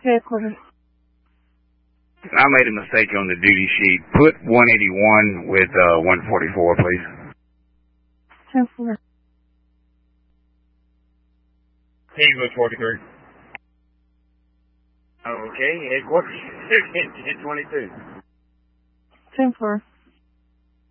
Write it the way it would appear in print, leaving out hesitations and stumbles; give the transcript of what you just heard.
Headquarters. I made a mistake on the duty sheet. Put 181 with 144, please. 10-4. Eagle 43. Okay, headquarters. 10-22. 10-4.